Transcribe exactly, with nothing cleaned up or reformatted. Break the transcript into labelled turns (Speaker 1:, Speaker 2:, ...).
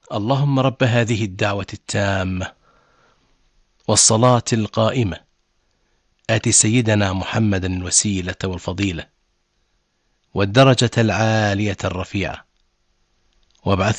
Speaker 1: اللهم رب هذه الدعوة التامة والصلاة القائمة آت سيدنا محمدا الوسيلة والفضيلة والدرجة العالية الرفيعة وابعث